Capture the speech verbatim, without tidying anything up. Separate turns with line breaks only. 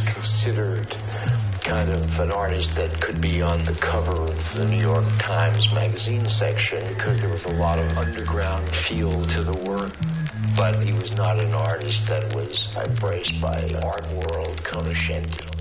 considered kind of an artist that could be on the cover of the New York Times magazine section because there was a lot of underground feel to the work. But he was not an artist that was embraced by art world conoscenti.